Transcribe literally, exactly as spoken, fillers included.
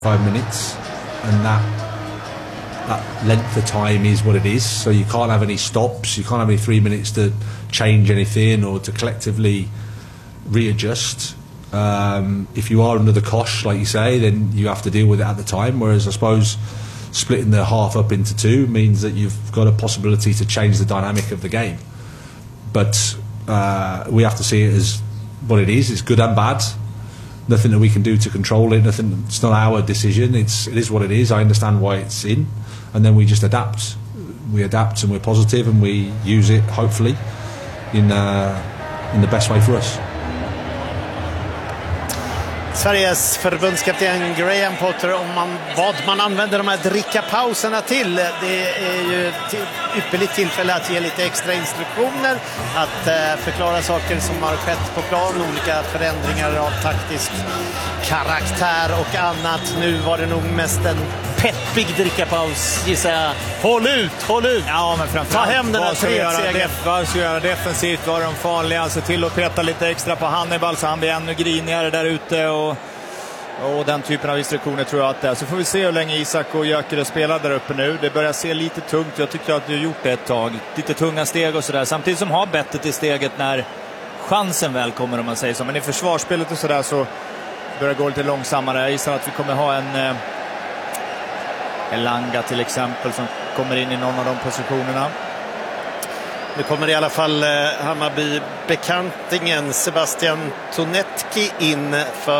five minutes, and that that length of time is what it is. So you can't have any stops. You can't have any three minutes to change anything or to collectively readjust. Um, if you are under the cosh, like you say, then you have to deal with it at the time. Whereas I suppose splitting the half up into two means that you've got a possibility to change the dynamic of the game. But uh, we have to see it as what it is. It's good and bad. Nothing that we can do to control it. Nothing. It's not our decision. It's it is what it is. I understand why it's in, and then we just adapt. We adapt and we're positive, and we use it hopefully in uh, in the best way for us. Sveriges förbundskapten Graham Potter, om man, vad man använder de här drickapauserna till. Det är ju ett ypperligt tillfälle att ge lite extra instruktioner, att eh, förklara saker som har skett på plan, olika förändringar av taktisk karaktär och annat. Nu var det nog mest en peppig drickapaus, gissar jag. Håll ut, håll ut! Ja, men framförallt, ta hem den här tre-segern. Vad ska göra defensivt, var de farliga, alltså till att peta lite extra på Hannibal så han blir ännu grinigare där ute, och, och den typen av instruktioner tror jag att det är. Så får vi se hur länge Isak och Gyökeres spelar där uppe nu. Det börjar se lite tungt, jag tycker att du har gjort det ett tag. Lite tunga steg och sådär, samtidigt som har bettet i steget när chansen väl kommer, om man säger så. Men i försvarsspelet och sådär så börjar det gå lite långsammare. Jag gissar att vi kommer ha en Elanga till exempel som kommer in i någon av de positionerna. Nu kommer i alla fall eh, Hammarby-bekantingen Sebastian Tonetki in för